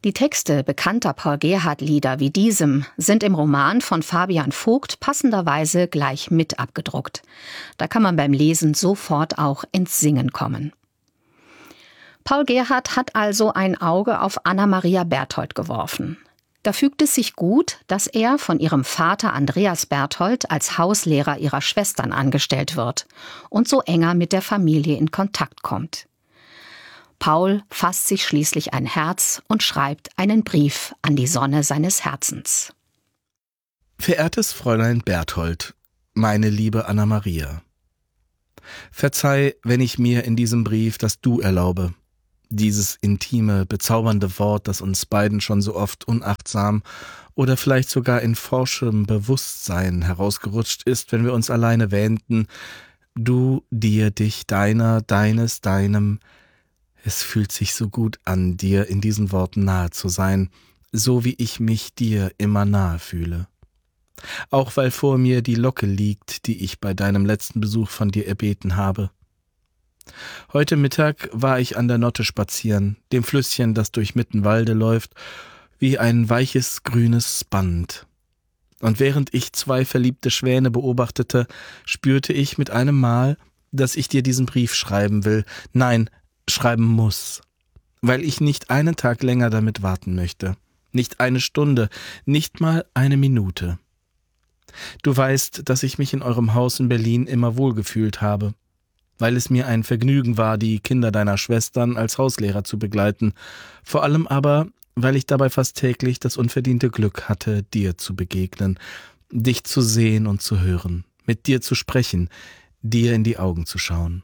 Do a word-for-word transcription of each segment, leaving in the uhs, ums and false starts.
Die Texte bekannter Paul-Gerhardt-Lieder wie diesem sind im Roman von Fabian Vogt passenderweise gleich mit abgedruckt. Da kann man beim Lesen sofort auch ins Singen kommen. Paul Gerhardt hat also ein Auge auf Anna-Maria Berthold geworfen. Da fügt es sich gut, dass er von ihrem Vater Andreas Berthold als Hauslehrer ihrer Schwestern angestellt wird und so enger mit der Familie in Kontakt kommt. Paul fasst sich schließlich ein Herz und schreibt einen Brief an die Sonne seines Herzens. Verehrtes Fräulein Berthold, meine liebe Anna-Maria. Verzeih, wenn ich mir in diesem Brief das Du erlaube. Dieses intime, bezaubernde Wort, das uns beiden schon so oft unachtsam oder vielleicht sogar in forschem Bewusstsein herausgerutscht ist, wenn wir uns alleine wähnten. Du, dir, dich, deiner, deines, deinem. Es fühlt sich so gut an, dir in diesen Worten nahe zu sein, so wie ich mich dir immer nahe fühle. Auch weil vor mir die Locke liegt, die ich bei deinem letzten Besuch von dir erbeten habe. Heute Mittag war ich an der Notte spazieren, dem Flüsschen, das durch Mittenwalde läuft, wie ein weiches grünes Band. Und während ich zwei verliebte Schwäne beobachtete, spürte ich mit einem Mal, dass ich dir diesen Brief schreiben will, nein, schreiben muss, weil ich nicht einen Tag länger damit warten möchte, nicht eine Stunde, nicht mal eine Minute. Du weißt, dass ich mich in eurem Haus in Berlin immer wohlgefühlt habe, weil es mir ein Vergnügen war, die Kinder deiner Schwestern als Hauslehrer zu begleiten, vor allem aber, weil ich dabei fast täglich das unverdiente Glück hatte, dir zu begegnen, dich zu sehen und zu hören, mit dir zu sprechen, dir in die Augen zu schauen.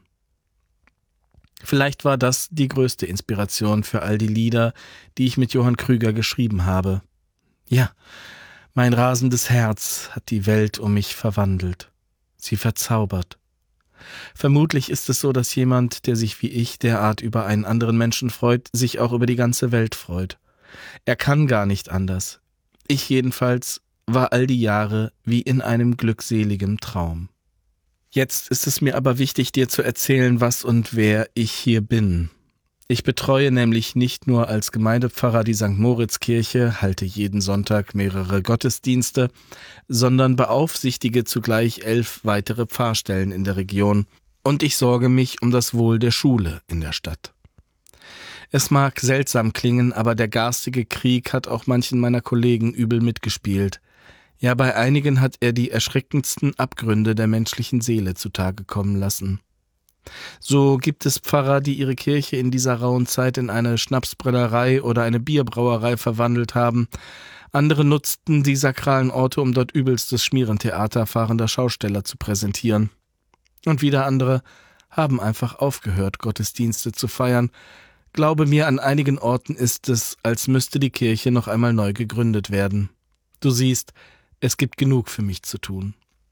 Vielleicht war das die größte Inspiration für all die Lieder, die ich mit Johann Krüger geschrieben habe. Ja, mein rasendes Herz hat die Welt um mich verwandelt, sie verzaubert. Vermutlich ist es so, dass jemand, der sich wie ich derart über einen anderen Menschen freut, sich auch über die ganze Welt freut. Er kann gar nicht anders. Ich jedenfalls war all die Jahre wie in einem glückseligen Traum. Jetzt ist es mir aber wichtig, dir zu erzählen, was und wer ich hier bin. Ich betreue nämlich nicht nur als Gemeindepfarrer die Sankt Moritz-Kirche, halte jeden Sonntag mehrere Gottesdienste, sondern beaufsichtige zugleich elf weitere Pfarrstellen in der Region und ich sorge mich um das Wohl der Schule in der Stadt. Es mag seltsam klingen, aber der garstige Krieg hat auch manchen meiner Kollegen übel mitgespielt. Ja, bei einigen hat er die erschreckendsten Abgründe der menschlichen Seele zutage kommen lassen. So gibt es Pfarrer, die ihre Kirche in dieser rauen Zeit in eine Schnapsbrennerei oder eine Bierbrauerei verwandelt haben. Andere nutzten die sakralen Orte, um dort übelstes Schmierentheater fahrender Schausteller zu präsentieren. Und wieder andere haben einfach aufgehört, Gottesdienste zu feiern. Glaube mir, an einigen Orten ist es, als müsste die Kirche noch einmal neu gegründet werden. Du siehst, es gibt genug für mich zu tun.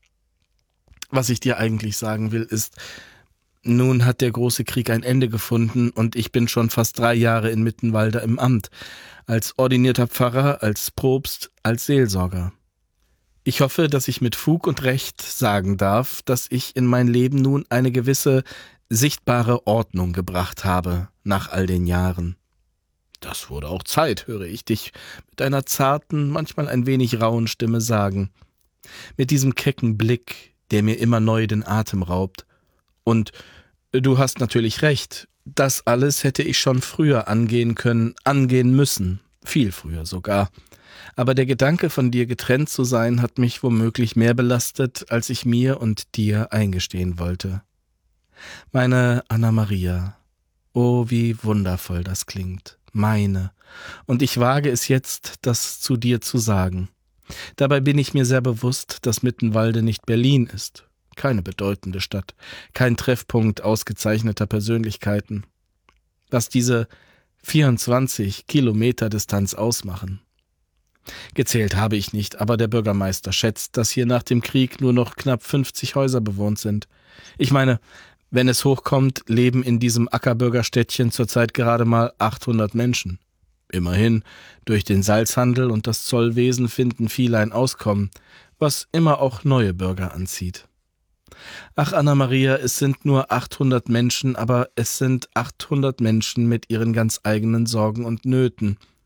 Was ich dir eigentlich sagen will, ist, nun hat der große Krieg ein Ende gefunden und ich bin schon fast drei Jahre in Mittenwalde im Amt, als ordinierter Pfarrer, als Propst, als Seelsorger. Ich hoffe, dass ich mit Fug und Recht sagen darf, dass ich in mein Leben nun eine gewisse sichtbare Ordnung gebracht habe, nach all den Jahren. Das wurde auch Zeit, höre ich dich mit einer zarten, manchmal ein wenig rauen Stimme sagen. Mit diesem kecken Blick, der mir immer neu den Atem raubt. Und du hast natürlich recht, das alles hätte ich schon früher angehen können, angehen müssen, viel früher sogar. Aber der Gedanke, von dir getrennt zu sein, hat mich womöglich mehr belastet, als ich mir und dir eingestehen wollte. Meine Anna-Maria, oh, wie wundervoll das klingt. Meine. Und ich wage es jetzt, das zu dir zu sagen. Dabei bin ich mir sehr bewusst, dass Mittenwalde nicht Berlin ist. Keine bedeutende Stadt, kein Treffpunkt ausgezeichneter Persönlichkeiten. Was diese vierundzwanzig Kilometer Distanz ausmachen. Gezählt habe ich nicht, aber der Bürgermeister schätzt, dass hier nach dem Krieg nur noch knapp fünfzig Häuser bewohnt sind. Ich meine, wenn es hochkommt, leben in diesem Ackerbürgerstädtchen zurzeit gerade mal achthundert Menschen. Immerhin, durch den Salzhandel und das Zollwesen finden viele ein Auskommen, was immer auch neue Bürger anzieht. Ach, Anna-Maria, es sind nur achthundert Menschen, aber es sind achthundert Menschen mit ihren ganz eigenen Sorgen und Nöten.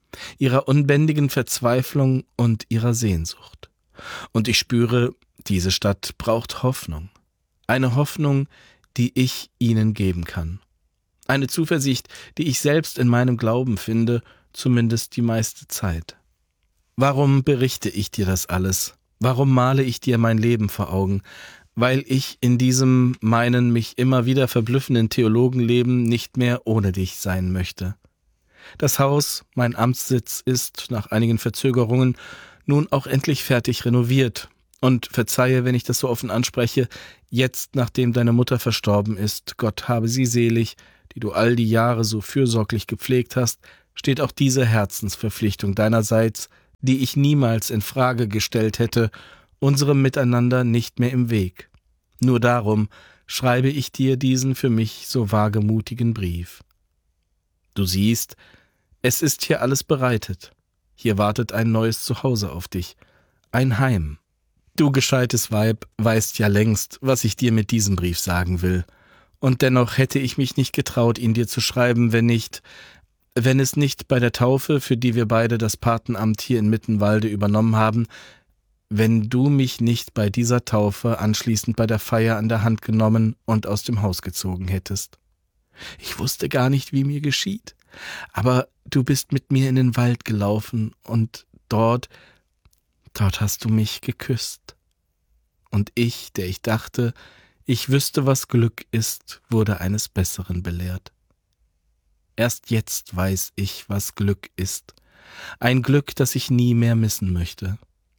ihrer unbändigen Verzweiflung und ihrer Sehnsucht. Und ich spüre, diese Stadt braucht Hoffnung. Eine Hoffnung, die ich ihnen geben kann. Eine Zuversicht, die ich selbst in meinem Glauben finde, zumindest die meiste Zeit. Warum berichte ich dir das alles? Warum male ich dir mein Leben vor Augen? Weil ich in diesem meinen mich immer wieder verblüffenden Theologenleben nicht mehr ohne dich sein möchte. Das Haus, mein Amtssitz, ist nach einigen Verzögerungen nun auch endlich fertig renoviert. Und verzeihe, wenn ich das so offen anspreche, jetzt, nachdem deine Mutter verstorben ist, Gott habe sie selig, die du all die Jahre so fürsorglich gepflegt hast, steht auch diese Herzensverpflichtung deinerseits, die ich niemals in Frage gestellt hätte, unserem Miteinander nicht mehr im Weg. Nur darum schreibe ich dir diesen für mich so wagemutigen Brief. Du siehst, es ist hier alles bereitet. Hier wartet ein neues Zuhause auf dich, ein Heim. Du gescheites Weib weißt ja längst, was ich dir mit diesem Brief sagen will. Und dennoch hätte ich mich nicht getraut, ihn dir zu schreiben, wenn nicht, wenn es nicht bei der Taufe, für die wir beide das Patenamt hier in Mittenwalde übernommen haben, wenn du mich nicht bei dieser Taufe anschließend bei der Feier an der Hand genommen und aus dem Haus gezogen hättest. Ich wusste gar nicht, wie mir geschieht, aber du bist mit mir in den Wald gelaufen und dort, dort hast du mich geküsst. Und ich, der ich dachte, ich wüsste, was Glück ist, wurde eines Besseren belehrt. Erst jetzt weiß ich, was Glück ist. Ein Glück, das ich nie mehr missen möchte.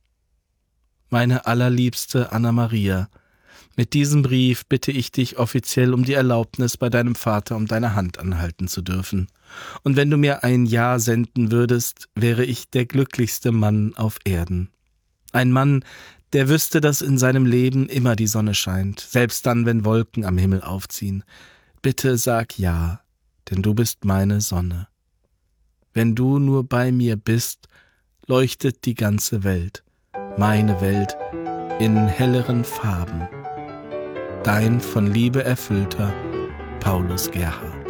Meine allerliebste Anna-Maria, mit diesem Brief bitte ich dich offiziell um die Erlaubnis, bei deinem Vater um deine Hand anhalten zu dürfen. Und wenn du mir ein Ja senden würdest, wäre ich der glücklichste Mann auf Erden. Ein Mann, der wüsste, dass in seinem Leben immer die Sonne scheint, selbst dann, wenn Wolken am Himmel aufziehen. Bitte sag Ja, denn du bist meine Sonne. Wenn du nur bei mir bist, leuchtet die ganze Welt, meine Welt, in helleren Farben. Dein von Liebe erfüllter Paulus Gerhardt.